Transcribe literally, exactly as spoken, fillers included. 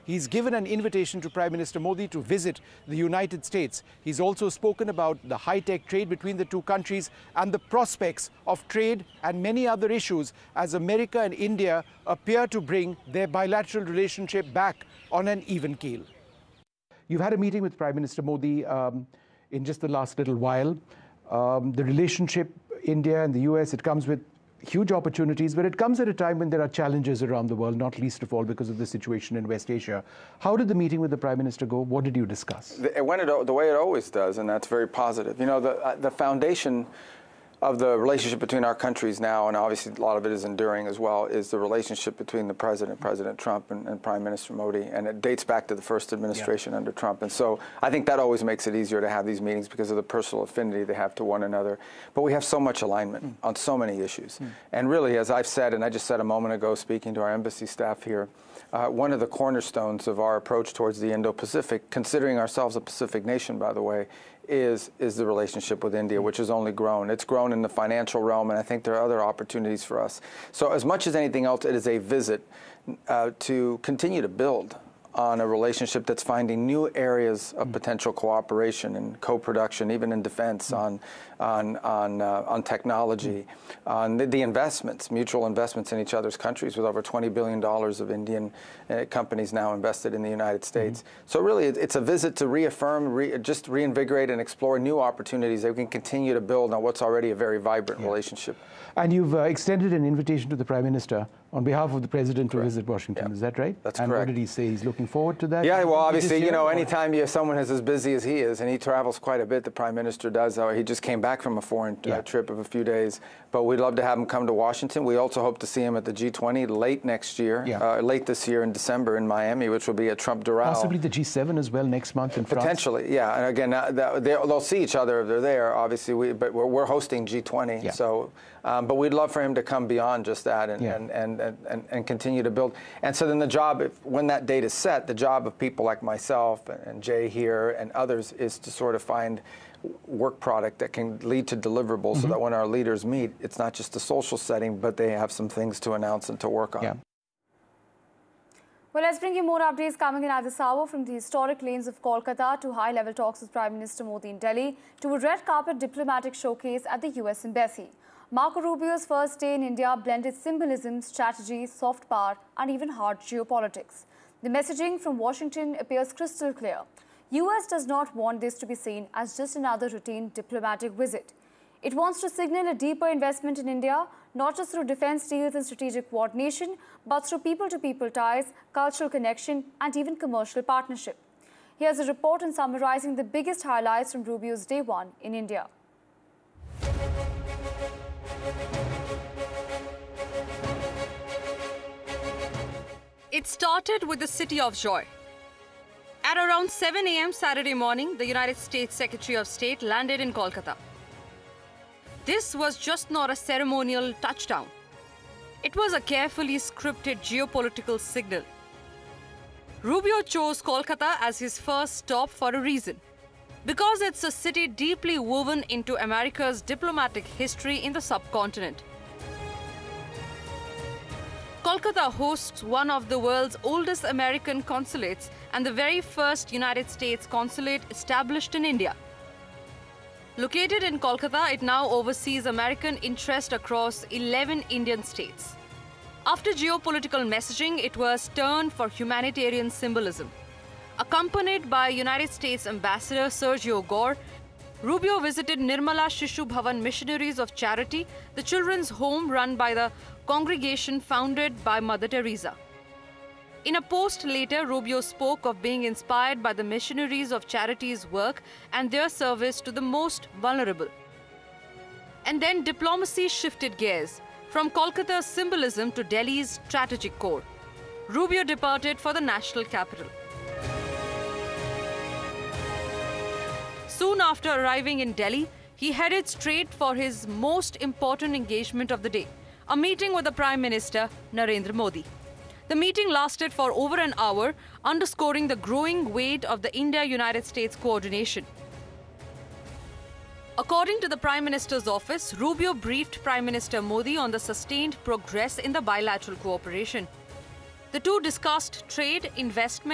He's given an invitation to Prime Minister Modi to visit the United States. He's also spoken about the high-tech trade between the two countries and the prospects of trade and many other issues as America and India appear to bring their bilateral relationship back on an even keel. You've had a meeting with Prime Minister Modi um, in just the last little while. Um, the relationship, India and the U S, it comes with huge opportunities, but it comes at a time when there are challenges around the world, not least of all because of the situation in West Asia. How did the meeting with the Prime Minister go? What did you discuss? It went the way it always does, and that's very positive. You know, the, uh, the foundation of the relationship between our countries now, and obviously a lot of it is enduring as well, is the relationship between the President, President Trump, and, and Prime Minister Modi. And it dates back to the first administration yeah. under Trump. And so I think that always makes it easier to have these meetings because of the personal affinity they have to one another. But we have so much alignment mm. on so many issues. Mm. And really, as I've said, and I just said a moment ago speaking to our embassy staff here, uh, one of the cornerstones of our approach towards the Indo-Pacific, considering ourselves a Pacific nation, by the way, is is the relationship with India, which has only grown. It's grown in the financial realm, and I think there are other opportunities for us. So as much as anything else, it is a visit uh, to continue to build on a relationship that's finding new areas of potential cooperation and co-production, even in defense, on on on uh, on technology, on the, the investments, mutual investments in each other's countries, with over twenty billion dollars of Indian uh, companies now invested in the United States. Mm-hmm. So really, it, it's a visit to reaffirm, re, just reinvigorate and explore new opportunities that we can continue to build on what's already a very vibrant yeah. relationship. And you've uh, extended an invitation to the Prime Minister on behalf of the President correct. to visit Washington. Yeah. Is that right? That's and correct. And what did he say? He's looking forward to that? Yeah, well, obviously, you know, or? anytime you have someone who's as busy as he is, and he travels quite a bit, the Prime Minister does. Uh, he just came back from a foreign uh, yeah. trip of a few days. But we'd love to have him come to Washington. We also hope to see him at the G twenty late next year, yeah. uh, late this year in December in Miami, which will be a Trump-Doral. Possibly the G seven as well next month in France? Potentially, yeah. And again, uh, they'll see each other if they're there, obviously. We, but we're, we're hosting G twenty. Yeah. So, um, but we'd love for him to come beyond just that and, yeah. and, and, and, and continue to build. And so then the job, if, when that date is set, the job of people like myself and, and Jay here and others is to sort of find work product that can lead to deliverables mm-hmm. so that when our leaders meet, it's not just a social setting, but they have some things to announce and to work on. Yeah. Well, let's bring you more updates coming in at this hour, from the historic lanes of Kolkata to high-level talks with Prime Minister Modi in Delhi to a red carpet diplomatic showcase at the U S Embassy. Marco Rubio's first day in India blended symbolism, strategy, soft power and even hard geopolitics. The messaging from Washington appears crystal clear. U S does not want this to be seen as just another routine diplomatic visit. It wants to signal a deeper investment in India, not just through defense deals and strategic coordination, but through people-to-people ties, cultural connection, and even commercial partnership. Here's a report on summarizing the biggest highlights from Rubio's day one in India. It started with the City of Joy. At around seven a m Saturday morning, the United States Secretary of State landed in Kolkata. This was just not a ceremonial touchdown. It was a carefully scripted geopolitical signal. Rubio chose Kolkata as his first stop for a reason. Because it's a city deeply woven into America's diplomatic history in the subcontinent. Kolkata hosts one of the world's oldest American consulates and the very first United States consulate established in India. Located in Kolkata, it now oversees American interest across eleven Indian states. After geopolitical messaging, it was turned for humanitarian symbolism. Accompanied by United States Ambassador Sergio Gore, Rubio visited Nirmala Shishu Bhavan Missionaries of Charity, the children's home run by the congregation founded by Mother Teresa. In a post later, Rubio spoke of being inspired by the Missionaries of Charity's work and their service to the most vulnerable. And then diplomacy shifted gears, from Kolkata's symbolism to Delhi's strategic core. Rubio departed for the national capital. Soon after arriving in Delhi, he headed straight for his most important engagement of the day, a meeting with the Prime Minister, Narendra Modi. The meeting lasted for over an hour, underscoring the growing weight of the India-United States coordination. According to the Prime Minister's office, Rubio briefed Prime Minister Modi on the sustained progress in the bilateral cooperation. The two discussed trade, investment,